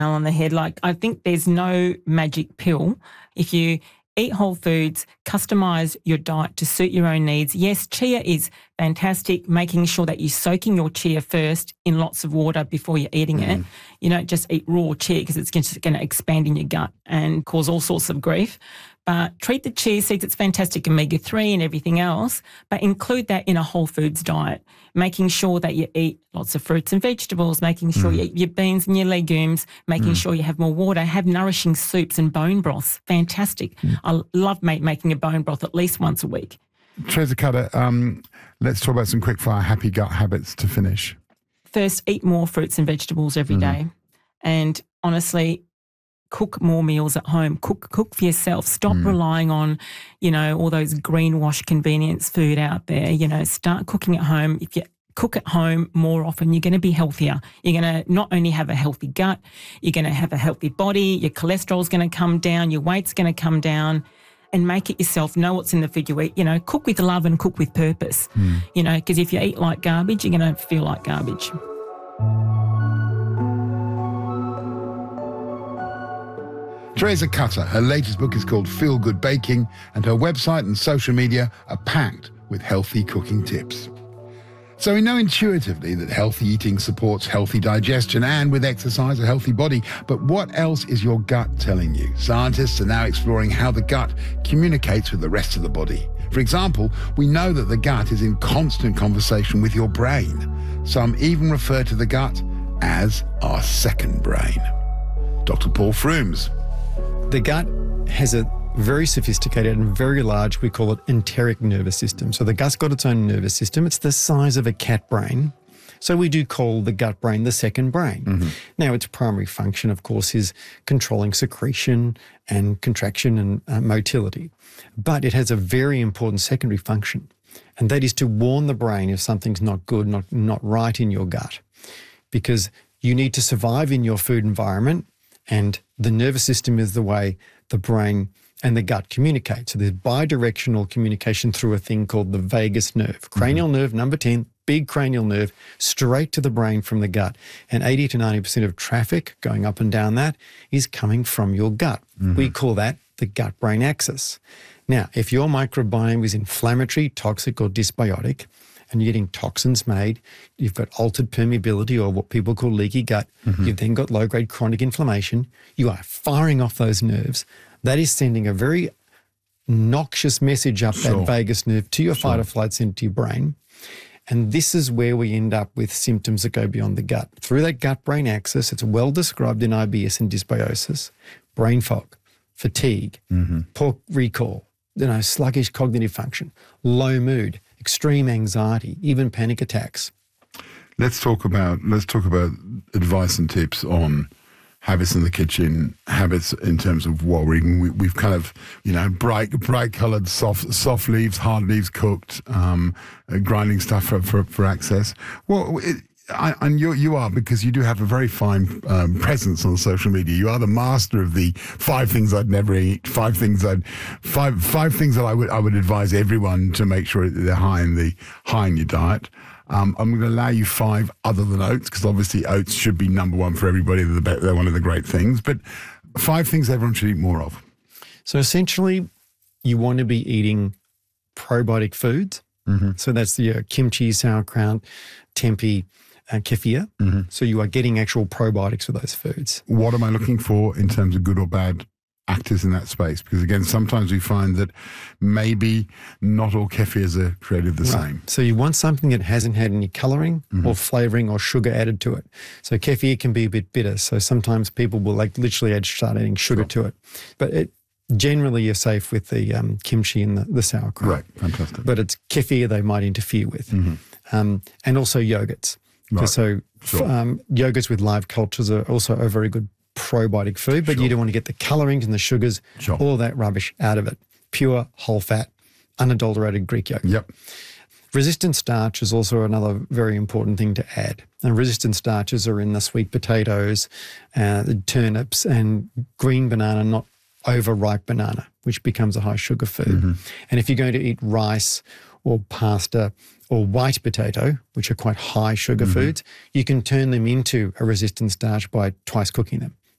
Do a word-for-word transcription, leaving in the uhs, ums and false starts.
on the head. Like, I think there's no magic pill. If you eat whole foods, customise your diet to suit your own needs. Yes, chia is fantastic, making sure that you're soaking your chia first in lots of water before you're eating mm. it. You don't just eat raw chia because it's just going to expand in your gut and cause all sorts of grief. But treat the chia seeds, it's fantastic, omega three and everything else, but include that in a whole foods diet, making sure that you eat lots of fruits and vegetables, making sure mm. you eat your beans and your legumes, making mm. sure you have more water, have nourishing soups and bone broths. Fantastic. Mm. I love mate, making a bone broth at least once a week. Teresa Cutter, um, let's talk about some quick-fire happy gut habits to finish. First, eat more fruits and vegetables every mm. day. And honestly, cook more meals at home. Cook cook for yourself. Stop mm. relying on, you know, all those greenwash convenience food out there. You know, start cooking at home. If you cook at home more often, you're going to be healthier. You're going to not only have a healthy gut, you're going to have a healthy body, your cholesterol's going to come down, your weight's going to come down, and make it yourself. Know what's in the food you eat. You know, cook with love and cook with purpose. Mm. You know, because if you eat like garbage, you're going to feel like garbage. Teresa Cutter, her latest book is called Feel Good Baking, and her website and social media are packed with healthy cooking tips. So we know intuitively that healthy eating supports healthy digestion and, with exercise, a healthy body. But what else is your gut telling you? Scientists are now exploring how the gut communicates with the rest of the body. For example, we know that the gut is in constant conversation with your brain. Some even refer to the gut as our second brain. Doctor Paul Frooms. The gut has a very sophisticated and very large, we call it enteric nervous system. So the gut's got its own nervous system. It's the size of a cat brain. So we do call the gut brain the second brain. Mm-hmm. Now, its primary function, of course, is controlling secretion and contraction and uh, motility. But it has a very important secondary function, and that is to warn the brain if something's not good, not, not right in your gut. Because you need to survive in your food environment, and the nervous system is the way the brain and the gut communicate. So there's bidirectional communication through a thing called the vagus nerve. Cranial mm-hmm. nerve, number ten, big cranial nerve, straight to the brain from the gut. And eighty to ninety percent of traffic going up and down that is coming from your gut. Mm-hmm. We call that the gut-brain axis. Now, if your microbiome is inflammatory, toxic, or dysbiotic, and you're getting toxins made, you've got altered permeability or what people call leaky gut, mm-hmm. you've then got low-grade chronic inflammation, you are firing off those nerves. That is sending a very noxious message up sure. that vagus nerve to your sure. fight or flight center to your brain. And this is where we end up with symptoms that go beyond the gut. Through that gut-brain axis, it's well described in I B S and dysbiosis, brain fog, fatigue, mm-hmm. poor recall, you know, sluggish cognitive function, low mood, extreme anxiety, even panic attacks. Let's talk about let's talk about advice and tips on habits in the kitchen, habits in terms of what we're eating. We, we've kind of, you know, bright bright coloured soft soft leaves, hard leaves cooked, um, uh, grinding stuff for for, for access. Well, it, I, and you you are, because you do have a very fine um, presence on social media. You are the master of the five things I'd never eat, five things I'd five five things that I would I would advise everyone to make sure they're high in the high in your diet. Um, I'm going to allow you five other than oats, because obviously oats should be number one for everybody. They're, the, they're one of the great things. But five things everyone should eat more of. So essentially, you want to be eating probiotic foods. Mm-hmm. So that's the uh, kimchi, sauerkraut, tempeh, Uh, kefir. Mm-hmm. So you are getting actual probiotics for those foods. What am I looking for in terms of good or bad actors in that space? Because again, sometimes we find that maybe not all kefirs are created the right. same. So you want something that hasn't had any colouring mm-hmm. or flavouring or sugar added to it. So kefir can be a bit bitter. So sometimes people will like literally add, start adding sugar sure. to it. But it generally you're safe with the um, kimchi and the, the sauerkraut. Right, fantastic. But it's kefir they might interfere with. Mm-hmm. Um, and also yogurts. Right. So sure. um, yogurts with live cultures are also a very good probiotic food, but sure. you don't want to get the colourings and the sugars, sure. all that rubbish out of it. Pure, whole fat, unadulterated Greek yogurt. Yep. Resistant starch is also another very important thing to add. And resistant starches are in the sweet potatoes, uh, the turnips, and green banana, not overripe banana, which becomes a high sugar food. Mm-hmm. And if you're going to eat rice or pasta or white potato, which are quite high sugar mm-hmm. foods, you can turn them into a resistant starch by twice cooking them.